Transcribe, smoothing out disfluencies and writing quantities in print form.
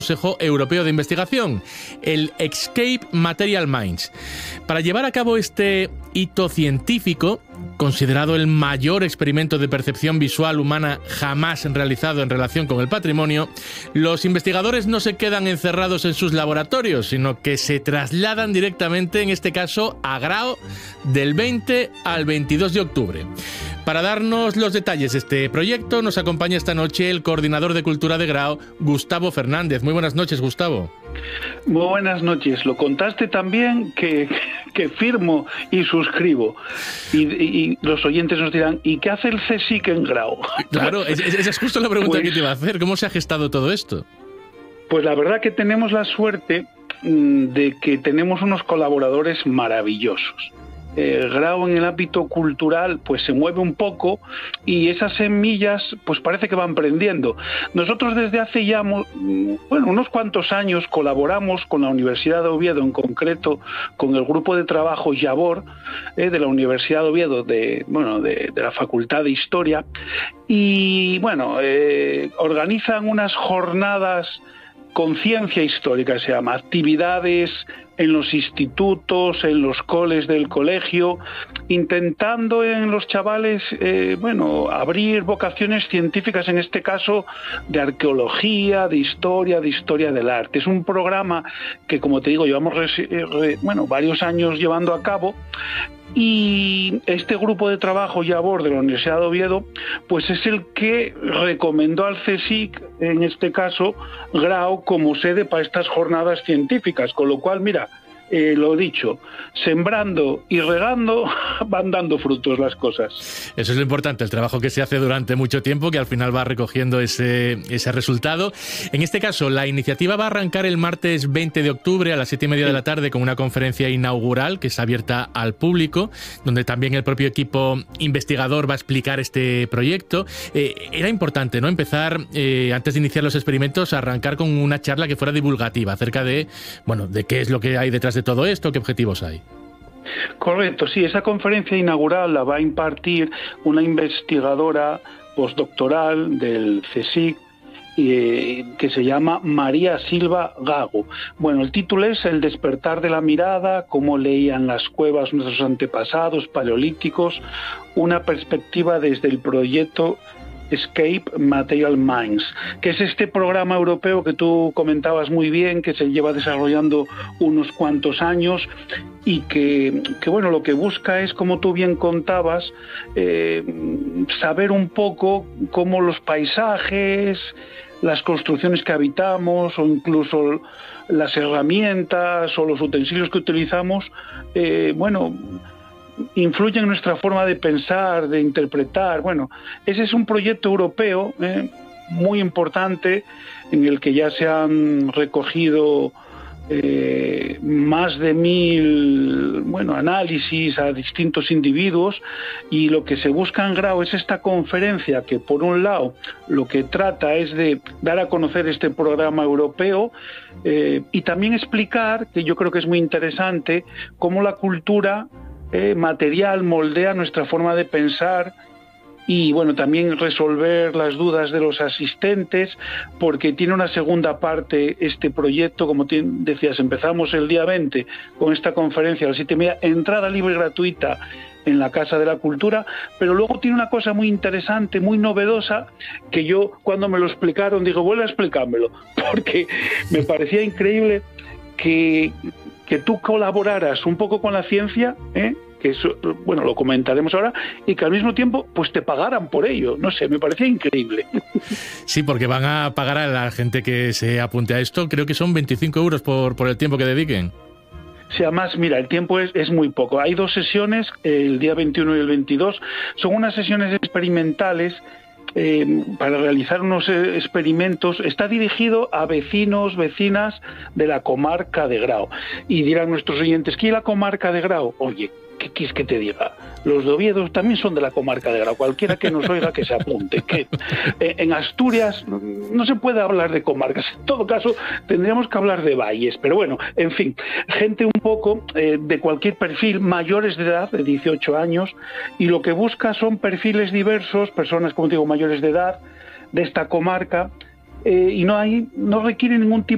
Consejo Europeo de Investigación, el Escape Material Minds. Para llevar a cabo este hito científico, considerado el mayor experimento de percepción visual humana jamás realizado en relación con el patrimonio, los investigadores no se quedan encerrados en sus laboratorios, sino que se trasladan directamente, en este caso, a Grao, del 20 al 22 de octubre. Para darnos los detalles de este proyecto, nos acompaña esta noche el coordinador de Cultura de Grao, Gustavo Fernández. Muy buenas noches, Gustavo. Muy buenas noches. Lo contaste también que firmo y suscribo. Y los oyentes nos dirán, ¿y qué hace el CSIC en Grao? Claro, esa es justo la pregunta que te iba a hacer. ¿Cómo se ha gestado todo esto? Pues la verdad que tenemos la suerte de que tenemos unos colaboradores maravillosos. Grao en el ámbito cultural pues se mueve un poco y esas semillas pues parece que van prendiendo. Nosotros desde hace ya unos cuantos años colaboramos con la Universidad de Oviedo, en concreto con el grupo de trabajo Yabor de la Universidad de Oviedo, de la Facultad de Historia, y organizan unas jornadas con ciencia histórica, se llama, actividades en los institutos, en los coles del colegio, intentando en los chavales, abrir vocaciones científicas, en este caso de arqueología, de historia del arte. Es un programa que, como te digo, llevamos varios años llevando a cabo. Y este grupo de trabajo Yabor de la Universidad de Oviedo pues es el que recomendó al CSIC, en este caso Grao, como sede para estas jornadas científicas, con lo cual, mira, lo dicho, sembrando y regando van dando frutos las cosas. Eso es lo importante, el trabajo que se hace durante mucho tiempo, que al final va recogiendo ese resultado. En este caso, la iniciativa va a arrancar el martes 20 de octubre a las 7:30 de la tarde con una conferencia inaugural que es abierta al público, donde también el propio equipo investigador va a explicar este proyecto. Era importante, ¿no?, empezar, antes de iniciar los experimentos, a arrancar con una charla que fuera divulgativa acerca de qué es lo que hay detrás de todo esto, qué objetivos hay. Correcto, sí, esa conferencia inaugural la va a impartir una investigadora postdoctoral del CSIC que se llama María Silva Gago. Bueno, el título es El despertar de la mirada, cómo leían las cuevas nuestros antepasados paleolíticos, una perspectiva desde el proyecto Escape Material Minds, que es este programa europeo que tú comentabas muy bien, que se lleva desarrollando unos cuantos años y que lo que busca es, como tú bien contabas, saber un poco cómo los paisajes, las construcciones que habitamos o incluso las herramientas o los utensilios que utilizamos, influyen en nuestra forma de pensar, de interpretar. Bueno, ese es un proyecto europeo muy importante en el que ya se han recogido más de 1000 análisis a distintos individuos, y lo que se busca en Grao es esta conferencia que, por un lado, lo que trata es de dar a conocer este programa europeo y también explicar, que yo creo que es muy interesante, cómo la cultura material moldea nuestra forma de pensar y también resolver las dudas de los asistentes, porque tiene una segunda parte este proyecto. Como decías, empezamos el día 20 con esta conferencia a las 7:30, entrada libre y gratuita en la Casa de la Cultura, pero luego tiene una cosa muy interesante, muy novedosa, que yo, cuando me lo explicaron, digo, vuelve a explicármelo, porque me parecía increíble que tú colaboraras un poco con la ciencia, que eso, lo comentaremos ahora, y que al mismo tiempo pues te pagaran por ello. No sé, me parecía increíble. Sí, porque van a pagar a la gente que se apunte a esto, creo que son 25 euros por el tiempo que dediquen. Sí, además, mira, el tiempo es muy poco. Hay 2 sesiones, el día 21 y el 22, son unas sesiones experimentales para realizar unos experimentos. Está dirigido a vecinos, vecinas de la comarca de Grao. Y dirán nuestros oyentes, ¿qué es la comarca de Grao? Oye, ¿qué quieres que te diga? Los de Oviedo también son de la comarca de Grao. Cualquiera que nos oiga que se apunte. Que en Asturias no se puede hablar de comarcas. En todo caso, tendríamos que hablar de valles. Pero bueno, en fin, gente un poco de cualquier perfil, mayores de edad, de 18 años, y lo que busca son perfiles diversos, personas, como digo, mayores de edad, de esta comarca, y no requiere ningún tipo